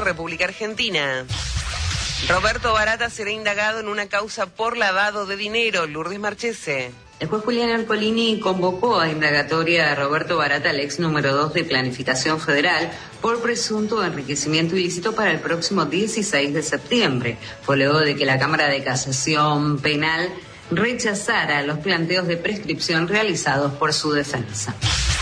República Argentina. Roberto Barata será indagado en una causa por lavado de dinero. Lourdes Marchese. El juez Julián Arcolini convocó a indagatoria a Roberto Barata, el ex número 2 de Planificación Federal, por presunto enriquecimiento ilícito para el próximo 16 de septiembre. Fue luego de que la Cámara de Casación Penal rechazara los planteos de prescripción realizados por su defensa.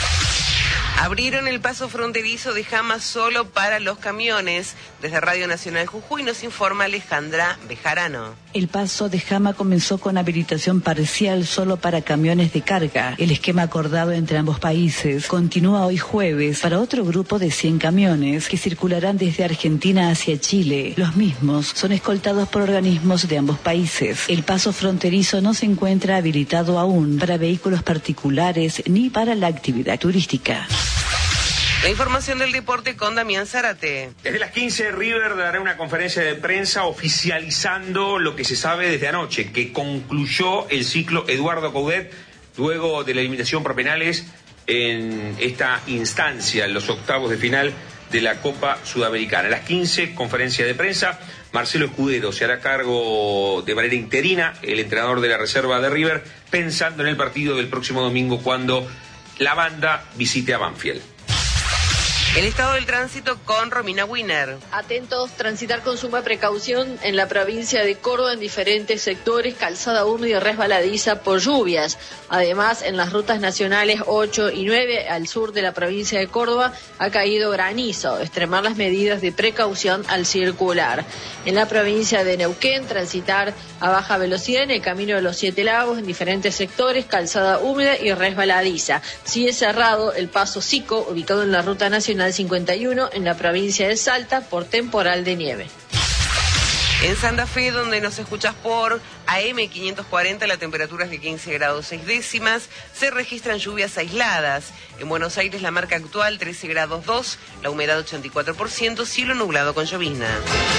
Abrieron el paso fronterizo de Jama solo para los camiones. Desde Radio Nacional Jujuy nos informa Alejandra Bejarano. El paso de Jama comenzó con habilitación parcial solo para camiones de carga. El esquema acordado entre ambos países continúa hoy jueves para otro grupo de 100 camiones que circularán desde Argentina hacia Chile. Los mismos son escoltados por organismos de ambos países. El paso fronterizo no se encuentra habilitado aún para vehículos particulares ni para la actividad turística. La información del deporte con Damián Zárate. Desde las 15, River dará una conferencia de prensa oficializando lo que se sabe desde anoche, que concluyó el ciclo Eduardo Coudet luego de la eliminación por penales en esta instancia, en los octavos de final de la Copa Sudamericana. A las 15, conferencia de prensa. Marcelo Escudero se hará cargo de manera interina, el entrenador de la reserva de River, pensando en el partido del próximo domingo cuando la banda visite a Banfield. El estado del tránsito con Romina Wiener. Atentos, transitar con suma precaución en la provincia de Córdoba en diferentes sectores, calzada húmeda y resbaladiza por lluvias. Además, en las rutas nacionales 8 y 9 al sur de la provincia de Córdoba ha caído granizo. Extremar las medidas de precaución al circular. En la provincia de Neuquén, transitar a baja velocidad en el camino de los 7 Lagos en diferentes sectores, calzada húmeda y resbaladiza. Sigue cerrado el paso Sico, ubicado en la ruta nacional 51 en la provincia de Salta por temporal de nieve. En Santa Fe, donde nos escuchas por AM 540, la temperatura es de 15 grados 6 décimas, se registran lluvias aisladas. En Buenos Aires la marca actual 13 grados 2, la humedad 84%, cielo nublado con llovizna.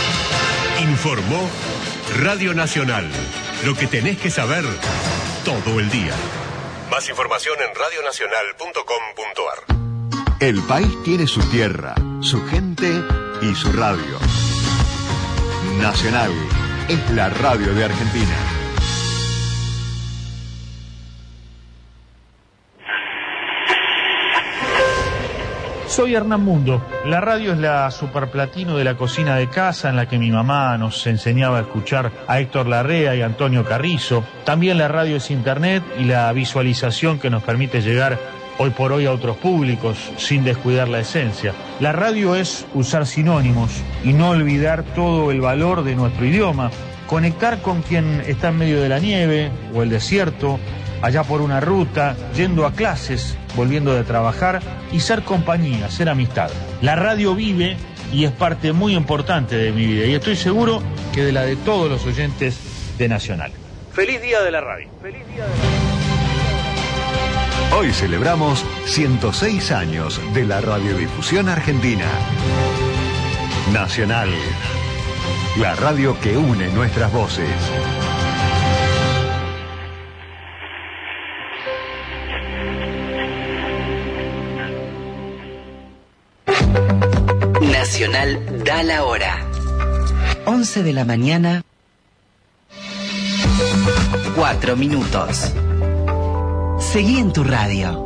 Informó Radio Nacional, lo que tenés que saber todo el día. Más información en radionacional.com.ar. El país tiene su tierra, su gente y su radio. Nacional es la radio de Argentina. Soy Hernán Mundo. La radio es la superplatino de la cocina de casa en la que mi mamá nos enseñaba a escuchar a Héctor Larrea y Antonio Carrizo. También la radio es internet y la visualización que nos permite llegar hoy por hoy a otros públicos, sin descuidar la esencia. La radio es usar sinónimos y no olvidar todo el valor de nuestro idioma. Conectar con quien está en medio de la nieve o el desierto, allá por una ruta, yendo a clases, volviendo de trabajar, y ser compañía, ser amistad. La radio vive y es parte muy importante de mi vida, y estoy seguro que de la de todos los oyentes de Nacional. ¡Feliz Día de la Radio! ¡Feliz Día de la Radio! Hoy celebramos 106 años de la radiodifusión argentina. Nacional, la radio que une nuestras voces. Nacional da la hora. 11 de la mañana, 4 minutos. Seguí en tu radio.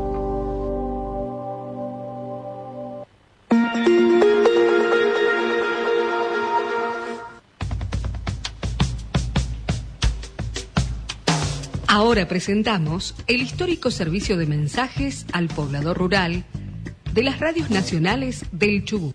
Ahora presentamos el histórico servicio de mensajes al poblador rural de las radios nacionales del Chubut.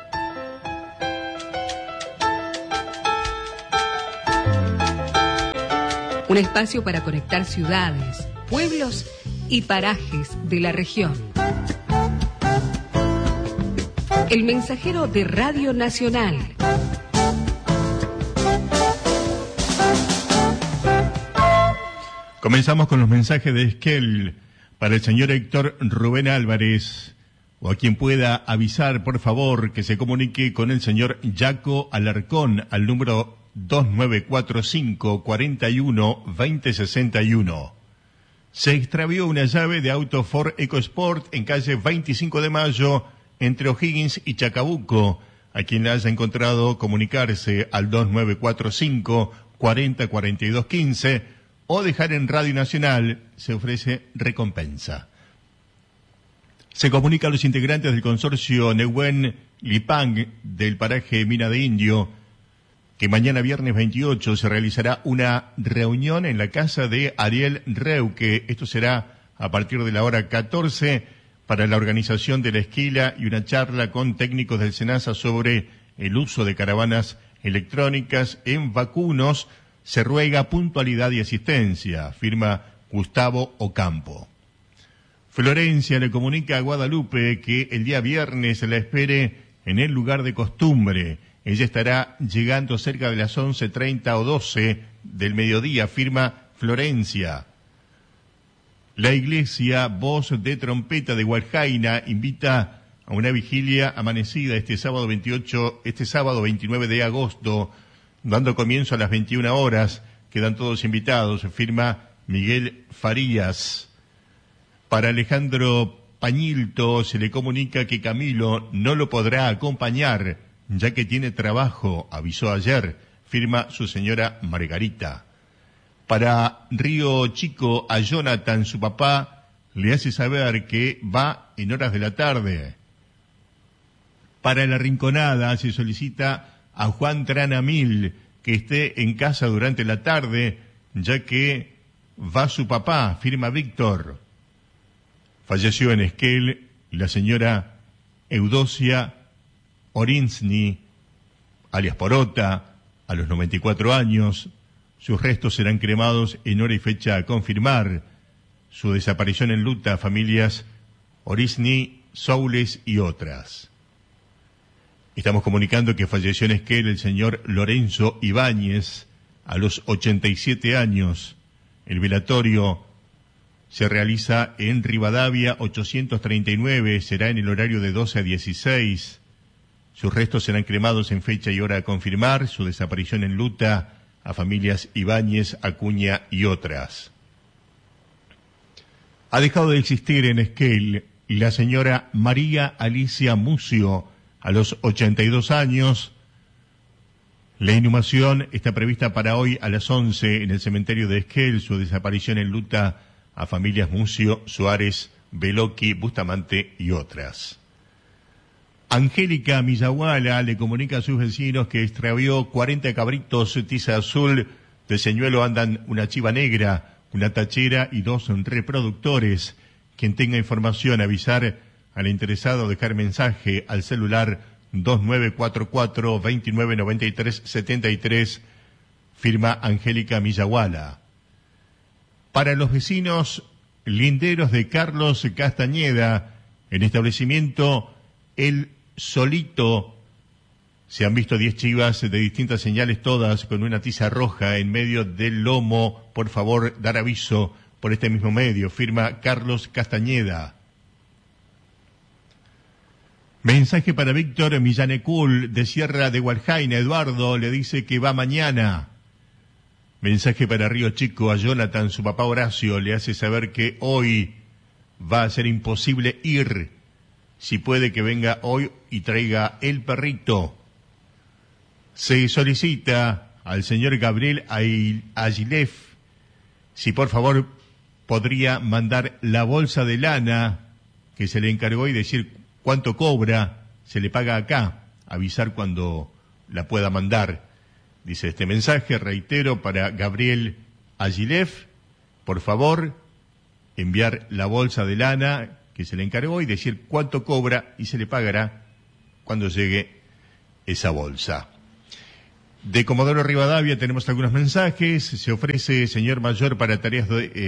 Un espacio para conectar ciudades, pueblos y parajes de la región. El mensajero de Radio Nacional. Comenzamos con los mensajes de Esquel para el señor Héctor Rubén Álvarez, o a quien pueda avisar, por favor, que se comunique con el señor Jaco Alarcón al número 2945 41 2061. Se extravió una llave de auto Ford EcoSport en calle 25 de Mayo, entre O'Higgins y Chacabuco. A quien la haya encontrado, comunicarse al 2945 40 42 15 o dejar en Radio Nacional, se ofrece recompensa. Se comunica a los integrantes del consorcio Nehuen Lipang del paraje Mina de Indio que mañana viernes 28 se realizará una reunión en la casa de Ariel Reuque. Esto será a partir de la hora 14 para la organización de la esquila y una charla con técnicos del SENASA sobre el uso de caravanas electrónicas en vacunos. Se ruega puntualidad y asistencia, firma Gustavo Ocampo. Florencia le comunica a Guadalupe que el día viernes la espere en el lugar de costumbre. Ella estará llegando cerca de las 11:30 o 12 del mediodía, firma Florencia. La iglesia Voz de Trompeta de Hualjaina invita a una vigilia amanecida este sábado 29 de agosto, dando comienzo a las 21 horas. Quedan todos invitados, firma Miguel Farías. Para Alejandro Pañilto se le comunica que Camilo no lo podrá acompañar, ya que tiene trabajo, avisó ayer, firma su señora Margarita. Para Río Chico, a Jonathan, su papá, le hace saber que va en horas de la tarde. Para La Rinconada se solicita a Juan Tranamil que esté en casa durante la tarde, ya que va su papá, firma Víctor. Falleció en Esquel la señora Eudocia Orinsny, alias Porota, a los 94 años. Sus restos serán cremados en hora y fecha a confirmar. Su desaparición enluta a familias Orinsny, Soules y otras. Estamos comunicando que falleció en Esquel el señor Lorenzo Ibáñez a los 87 años. El velatorio se realiza en Rivadavia 839, será en el horario de 12 a 16. Sus restos serán cremados en fecha y hora a confirmar. Su desaparición enluta a familias Ibáñez, Acuña y otras. Ha dejado de existir en Esquel la señora María Alicia Mucio a los 82 años. La inhumación está prevista para hoy a las 11 en el cementerio de Esquel. Su desaparición enluta a familias Mucio, Suárez, Beloqui, Bustamante y otras. Angélica Millahuala le comunica a sus vecinos que extravió 40 cabritos tiza azul. De señuelo andan una chiva negra, una tachera y 2 reproductores. Quien tenga información, avisar al interesado, dejar mensaje al celular 2944 2993 73, firma Angélica Millahuala. Para los vecinos linderos de Carlos Castañeda, en establecimiento El Solito, se han visto 10 chivas de distintas señales, todas con una tiza roja en medio del lomo. Por favor, dar aviso por este mismo medio, firma Carlos Castañeda. Mensaje para Víctor Millanecul de Sierra de Hualjaina. Eduardo le dice que va mañana. Mensaje para Río Chico, a Jonathan, su papá Horacio le hace saber que hoy va a ser imposible ir. Si puede que venga hoy y traiga el perrito. Se solicita al señor Gabriel Agilef si por favor podría mandar la bolsa de lana que se le encargó y decir cuánto cobra, se le paga acá, avisar cuando la pueda mandar. Dice este mensaje, reitero, para Gabriel Agilef, por favor, enviar la bolsa de lana que se le encargó y decir cuánto cobra y se le pagará cuando llegue esa bolsa. De Comodoro Rivadavia tenemos algunos mensajes. Se ofrece señora mayor para tareas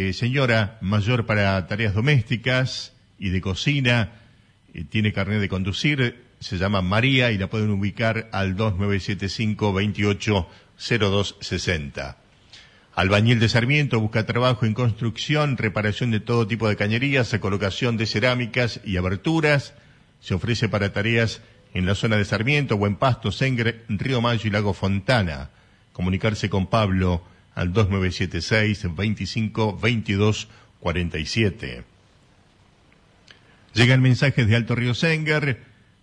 domésticas y de cocina. Tiene carnet de conducir, se llama María y la pueden ubicar al 2975 280260. Albañil de Sarmiento busca trabajo en construcción, reparación de todo tipo de cañerías, colocación de cerámicas y aberturas. Se ofrece para tareas en la zona de Sarmiento, Buen Pasto, Sengre, Río Mayo y Lago Fontana. Comunicarse con Pablo al 2976 25 22 47. Llegan mensajes de Alto Río Senger.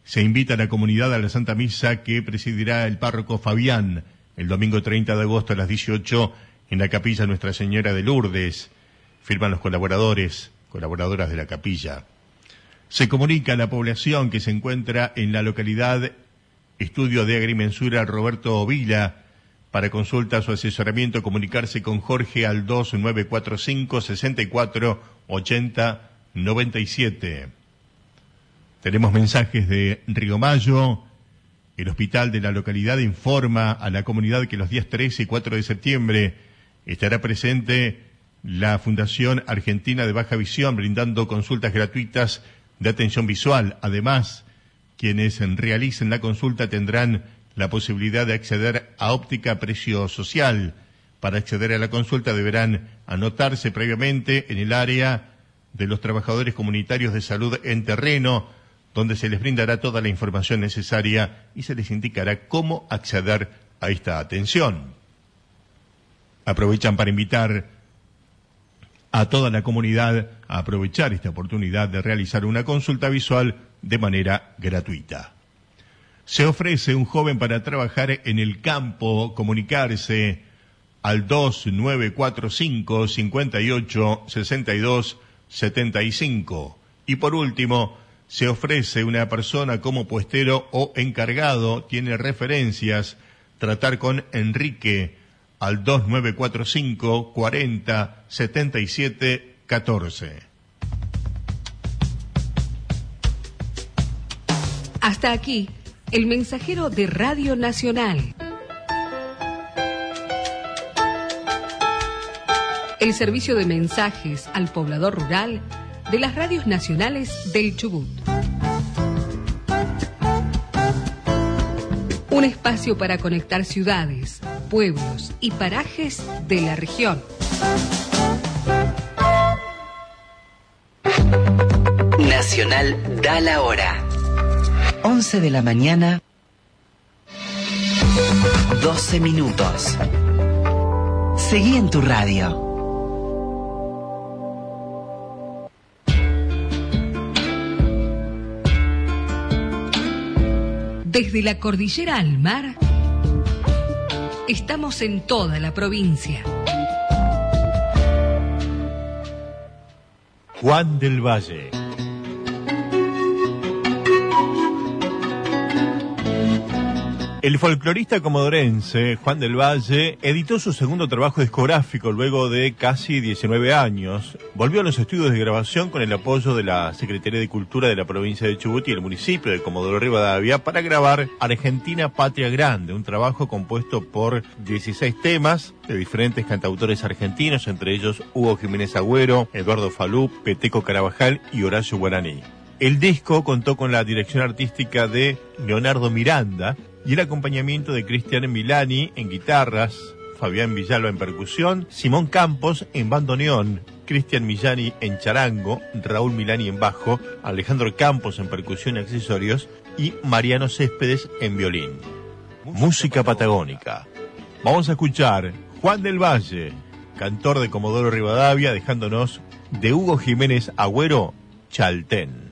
Se invita a la comunidad a la Santa Misa que presidirá el párroco Fabián el domingo 30 de agosto a las 18 en la capilla Nuestra Señora de Lourdes. Firman los colaboradoras de la capilla. Se comunica a la población que se encuentra en la localidad Estudio de Agrimensura Roberto Vila. Para consultas o asesoramiento, comunicarse con Jorge al 2945 64 80 97. Tenemos mensajes de Río Mayo. El hospital de la localidad informa a la comunidad que los días 13 y 4 de septiembre estará presente la Fundación Argentina de Baja Visión brindando consultas gratuitas de atención visual. Además, quienes realicen la consulta tendrán la posibilidad de acceder a óptica a precio social. Para acceder a la consulta deberán anotarse previamente en el área de los trabajadores comunitarios de salud en terreno, donde se les brindará toda la información necesaria y se les indicará cómo acceder a esta atención. Aprovechan para invitar a toda la comunidad a aprovechar esta oportunidad de realizar una consulta visual de manera gratuita. Se ofrece un joven para trabajar en el campo, comunicarse al 2945 58 62 75. Y por último, se ofrece una persona como puestero o encargado, tiene referencias, tratar con Enrique al 2945 40 77 14. Hasta aquí, el mensajero de Radio Nacional. El servicio de mensajes al poblador rural de las radios nacionales del Chubut. Un espacio para conectar ciudades, pueblos y parajes de la región. Nacional da la hora. 11 de la mañana, 12 minutos. Seguí en tu radio. Desde la cordillera al mar, estamos en toda la provincia. Juan del Valle. El folclorista comodorense Juan del Valle editó su segundo trabajo discográfico luego de casi 19 años. Volvió a los estudios de grabación con el apoyo de la Secretaría de Cultura de la provincia de Chubut y el municipio de Comodoro Rivadavia para grabar Argentina Patria Grande, un trabajo compuesto por 16 temas de diferentes cantautores argentinos, entre ellos Hugo Jiménez Agüero, Eduardo Falú, Peteco Carabajal y Horacio Guaraní. El disco contó con la dirección artística de Leonardo Miranda y el acompañamiento de Cristian Milani en guitarras, Fabián Villalba en percusión, Simón Campos en bandoneón, Cristian Millani en charango, Raúl Milani en bajo, Alejandro Campos en percusión y accesorios y Mariano Céspedes en violín. Música patagónica. Vamos a escuchar Juan del Valle, cantor de Comodoro Rivadavia, dejándonos de Hugo Jiménez Agüero, Chaltén.